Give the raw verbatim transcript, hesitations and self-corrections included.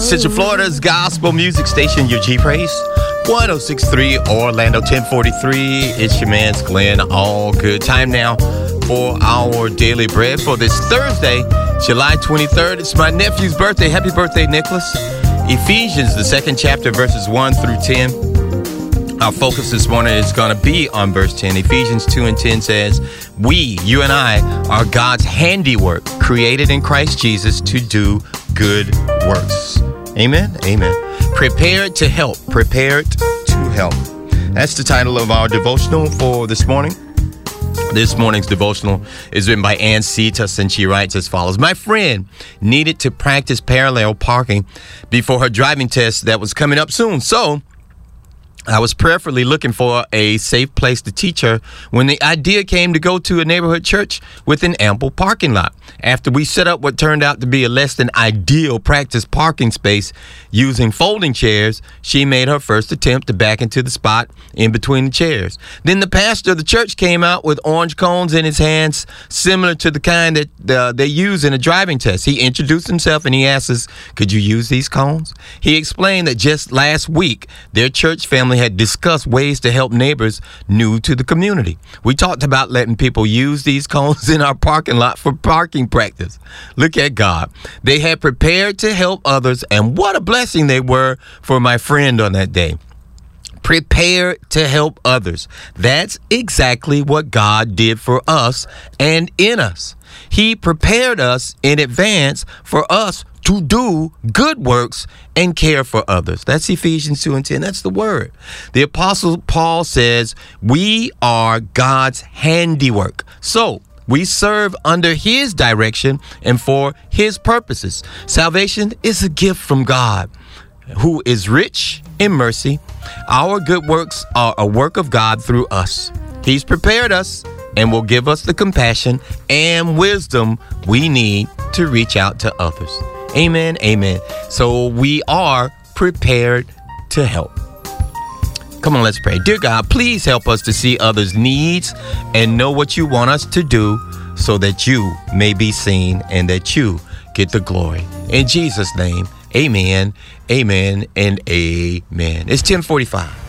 Central Florida's gospel music station, your G Praise. one oh six point three Orlando, ten forty-three. It's your man's Glenn. All good. Time now for our daily bread for this Thursday, July twenty-third. It's my nephew's birthday. Happy birthday, Nicholas. Ephesians, the second chapter, verses one through ten. Our focus this morning is going to be on verse ten. Ephesians two and ten says, we, you and I, are God's handiwork, created in Christ Jesus to do good works. Amen. Amen. Prepared to help. Prepared to help. That's the title of our devotional for this morning. This morning's devotional is written by Ann Cetus, and she writes as follows. My friend needed to practice parallel parking before her driving test that was coming up soon. So I was prayerfully looking for a safe place to teach her when the idea came to go to a neighborhood church with an ample parking lot. After we set up what turned out to be a less than ideal practice parking space using folding chairs, she made her first attempt to back into the spot in between the chairs. Then the pastor of the church came out with orange cones in his hands, similar to the kind that uh, they use in a driving test. He introduced himself and he asked us, could you use these cones? He explained that just last week, their church family had discussed ways to help neighbors new to the community. We talked about letting people use these cones in our parking lot for parking practice. Look at God. They had prepared to help others, and what a blessing they were for my friend on that day. Prepared to help others. That's exactly what God did for us and in us. He prepared us in advance for us to do good works and care for others. That's Ephesians two and ten. That's the word. The Apostle Paul says, we are God's handiwork. So we serve under his direction and for his purposes. Salvation is a gift from God, who is rich in mercy. Our good works are a work of God through us. He's prepared us and will give us the compassion and wisdom we need to reach out to others. Amen. Amen. So we are prepared to help. Come on, let's pray. Dear God, please help us to see others' needs and know what you want us to do so that you may be seen and that you get the glory. In Jesus' name, amen, amen, and amen. It's ten forty-five.